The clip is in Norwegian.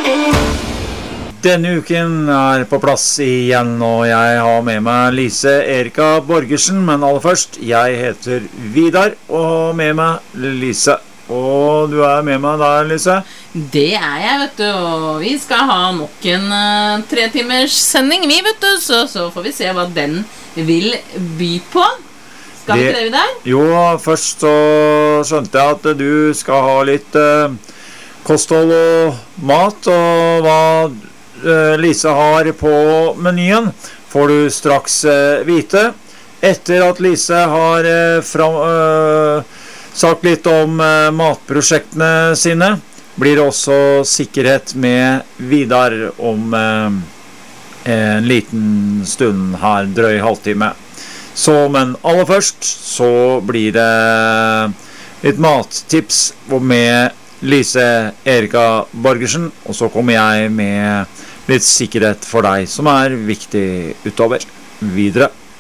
Denne uken på plass igjen, og jeg har med meg Lise Erika Borgersen, men aller først, jeg heter Vidar, og med meg Lise. Og du med meg der, Lise? Det jeg, vet du, og vi skal ha nok en 3 timers sending, vi, vet du, så får vi se hva den vil by på. Skal vi ikke det, Vidar? Jo, først så skjønte jeg at du skal ha litt kosthold og mat, og hva Lise har på menyen får du straks vite. Etter at Lise har sagt litt om matprosjektene sine, blir det også sikkerhet med Vidar om en liten stund her, drøy halvtime. Så, men aller først så blir det litt mattips med Lise Erika Borgersen, og så kommer jeg med litt sikkerhet for deg som viktig utover. Videre.